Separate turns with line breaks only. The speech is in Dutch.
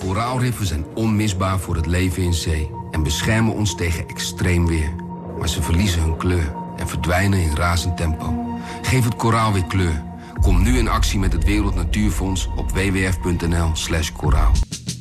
Koraalriffen zijn onmisbaar voor het leven in zee en beschermen ons tegen extreem weer. Maar ze verliezen hun kleur en verdwijnen in razend tempo. Geef het koraal weer kleur. Kom nu in actie met het Wereld Natuurfonds op wwf.nl/koraal.